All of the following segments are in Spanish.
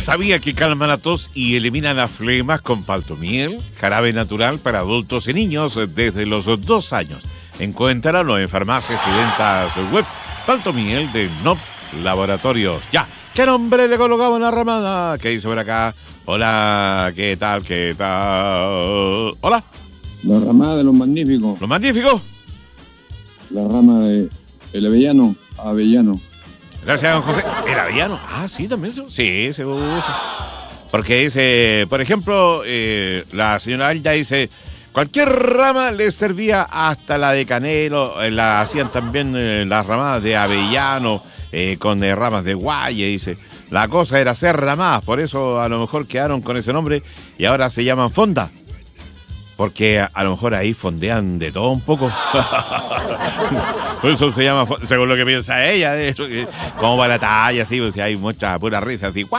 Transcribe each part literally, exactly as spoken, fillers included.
¿Sabía que calma la tos y elimina las flemas con paltomiel? Jarabe natural para adultos y niños desde los dos años. Encuéntralo en farmacias y ventas web. Paltomiel de N O P Laboratorios. Ya, ¿qué nombre le colocamos en la ramada? ¿Qué dice por acá? Hola, ¿qué tal? ¿Qué tal? Hola. La ramada de los magníficos. ¿Los magníficos? La rama de el avellano, avellano. Gracias, don José. ¿El avellano? Ah, sí, también eso. Sí, se usa. Porque dice, por ejemplo, eh, la señora Alda dice, cualquier rama les servía, hasta la de canelo, eh, la hacían también eh, las ramadas de avellano, eh, con eh, ramas de guaye, dice. La cosa era hacer ramadas, por eso a lo mejor quedaron con ese nombre y ahora se llaman fonda. Porque a, a lo mejor ahí fondean de todo un poco. Por eso se llama, según lo que piensa ella, de eso, que, como para la talla, así, pues, hay mucha pura risa, así.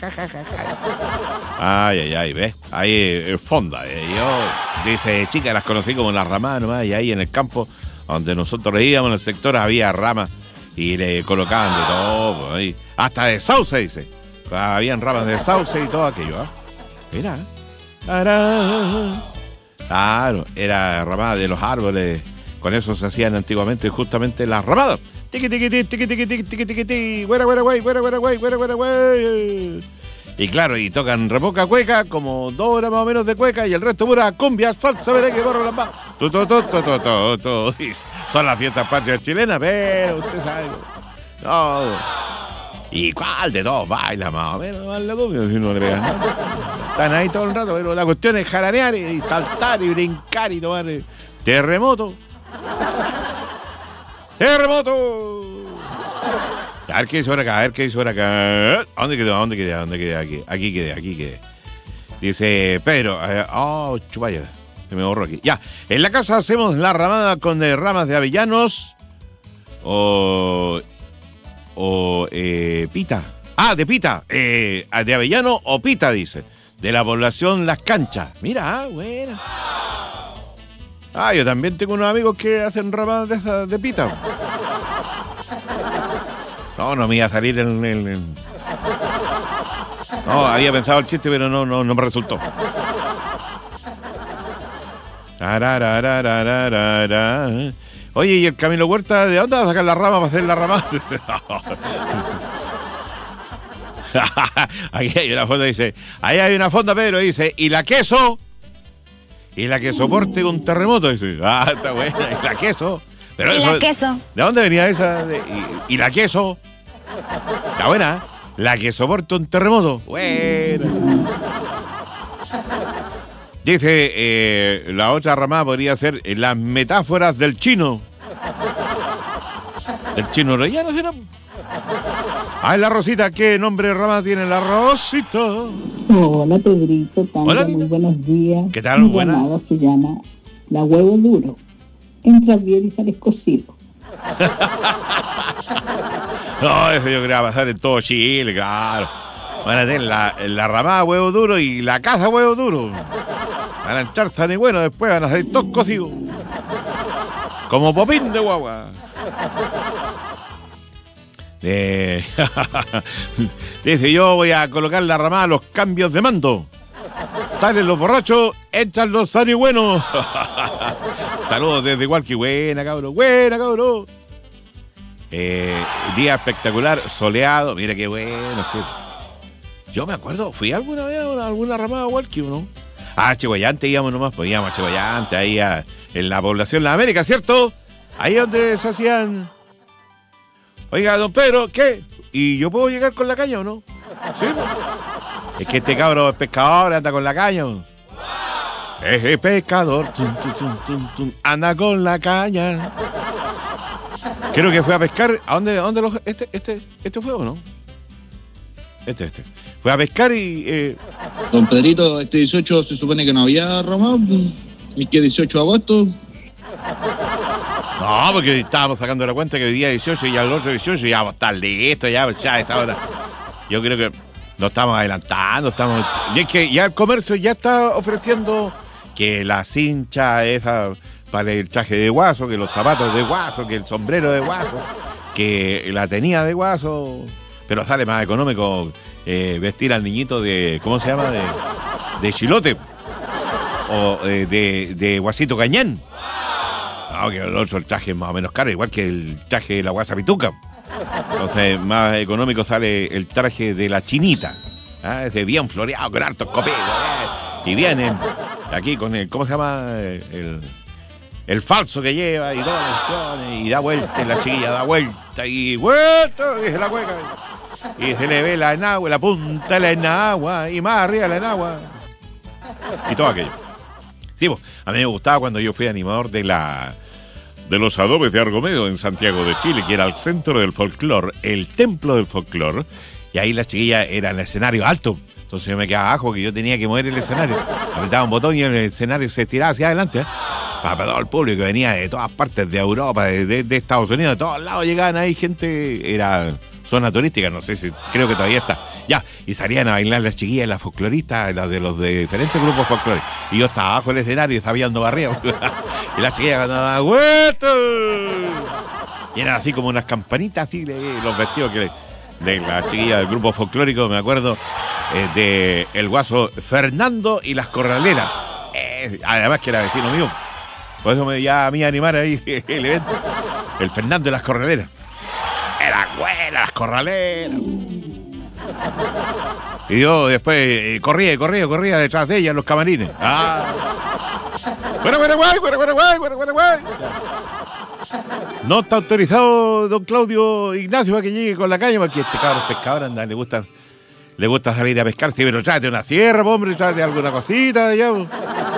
Ay, ay, ay, ¿ves? Ahí es fonda. Eh. Yo, dice, chica, las conocí como las ramadas nomás, y ahí en el campo, donde nosotros íbamos, en el sector, había ramas, y le colocaban de todo, pues, ahí. Hasta de sauce, dice. Habían ramas de sauce y todo aquello, ¿ah? ¿eh? Mira. ¡Tarán! Claro, era ramada de los árboles. Con eso se hacían antiguamente justamente las ramadas. Tiqui, tiqui, tiqui, tiqui, tiqui, tiqui, tiqui, tiqui, güera, güera, güey, güera, güera, güey, güera, güera, güey. Y claro, y tocan repoca cueca, como dos horas más o menos de cueca, y el resto pura cumbia, salsa, merengue, barro, lamba. Tu, tu, tu, tu, tu, tu, tu. Son las fiestas patrias chilenas, pero usted sabe. No. ¿Y cuál de todos baila más o menos más la cumbia? Si no crean, ¿no? Están ahí todo el rato, pero la cuestión es jaranear y saltar y brincar y tomar terremoto. ¡Terremoto! A ver qué hizo por acá, a ver qué hizo por acá. ¿A dónde quedó? ¿A dónde quedé? ¿A dónde quedé? Aquí, aquí quedé, aquí quedé. Dice Pedro, eh, oh, chupaya, se me borró aquí. Ya, en la casa hacemos la ramada con eh, ramas de avellanos o, o eh, pita. Ah, de pita, eh, de avellano o pita, dice. De la población Las Canchas. Mira, bueno. Ah, yo también tengo unos amigos que hacen ramadas de esas de pita. No, no me iba a salir en el... En... No, había pensado el chiste, pero no, no, no me resultó. Oye, ¿y el Camilo Huerta de dónde va a sacar la rama para hacer la rama? Aquí hay una fonda, dice, ahí hay una fonda, Pedro, dice, ¿y la queso? ¿Y la que soporte un terremoto? Dice, ah, está buena, ¿y la queso? Pero ¿Y eso, la queso? ¿de dónde venía esa? De, y, ¿Y la queso? Está buena, ¿eh? La que soporte un terremoto. Buena. Dice, eh, la otra ramada podría ser eh, las metáforas del chino. ¿El chino relleno, ¿sí no? Ay, la Rosita, ¿qué nombre de rama tiene la Rosita? Hola, Pedrito, Hola, muy buenos días. ¿Qué tal? Mi Buena. ramada se llama la huevo duro. Entras bien y sales cocido. No, eso yo creo que va a pasar en todo Chile, claro. Van a tener la, la ramada huevo duro y la casa huevo duro. Van a echar tan y bueno, después van a salir todos cocidos. Como popín de guagua. Eh, dice, yo voy a colocar la ramada a los cambios de mando. Salen los borrachos, echan los buenos. Saludos desde Hualqui. Buena, cabrón. Buena, cabrón. Eh, día espectacular, soleado. Mira qué bueno, sí. Yo me acuerdo, fui alguna vez a alguna ramada a Hualqui, ¿no? Ah, Chihuayante íbamos nomás, pues íbamos a Chihuayante, ahí a, en la población de la América, ¿cierto? Ahí donde se hacían... Oiga, don Pedro, ¿qué? ¿Y yo puedo llegar con la caña o no? Sí. Es que este cabro es pescador, anda con la caña. Es el pescador, tum, tum, tum, tum, tum, anda con la caña. Creo que fue a pescar. ¿A dónde, a dónde los, este, este, este fue o no? Este, este. Fue a pescar y... Eh... Don Pedrito, este dieciocho se supone que no había ramado. ¿Y qué dieciocho de agosto? No, porque estábamos sacando la cuenta que hoy día dieciocho y ya el otro dieciocho ya vamos a estar listos, ya, ya esa hora. Yo creo que nos estamos adelantando, estamos... Y es que ya el comercio ya está ofreciendo que la cincha esa para el traje de guaso, que los zapatos de guaso, que el sombrero de guaso, que la tenía de guaso. pero sale más económico eh, vestir al niñito de, ¿cómo se llama? De, de Chilote. O eh, de, de Guasito Cañán. Aunque el otro el traje es más o menos caro, igual que el traje de la Guasa Pituca. Entonces, más económico sale el traje de la Chinita. ¿Ah? Es de bien floreado, con hartos copetos. ¿eh? Y vienen aquí con el, ¿cómo se llama? El, el falso que lleva y todas las cuestiones. Y da vuelta, y la chiquilla da vuelta y vuelta, y se la cueca. Y se le ve la enagua, la punta de la enagua, y más arriba la enagua. Y todo aquello. Sí, pues, a mí me gustaba cuando yo fui animador de la de los adobes de Argomedo en Santiago de Chile, que era el centro del folclore, el templo del folclore, y ahí las chiquillas eran el escenario alto. Entonces yo me quedaba abajo, que yo tenía que mover el escenario. Apretaba un botón y el escenario se estiraba hacia adelante, ¿eh? Para todo el público que venía de todas partes de Europa, de, de, de Estados Unidos, de todos lados llegaban ahí gente, era zona turística, no sé si, creo que todavía está. Ya, y salían a bailar las chiquillas, las folcloristas, las de los de diferentes grupos folclóricos. Y yo estaba abajo del escenario y estaba viendo para arriba. Y las chiquillas andaban ¡vuelto! Y eran así como unas campanitas, así, los vestidos que de las chiquillas del grupo folclórico, me acuerdo, eh, de el guaso Fernando y las Corraleras. Eh, además que era vecino mío. Por eso me iba a mí a animar ahí el evento. El Fernando y las Corraleras. Eran buenas las Corraleras. Y yo después eh, corría y corría, corría detrás de ella en los camarines. Ah. Bueno, bueno, guay, bueno, bueno, guay, bueno, bueno, guay. No está autorizado don Claudio Ignacio a que llegue con la caña, porque este cabrón pescador anda, le gusta, le gusta salir a pescar. Sí, pero tráete una sierra, hombre, tráete alguna cosita de allá.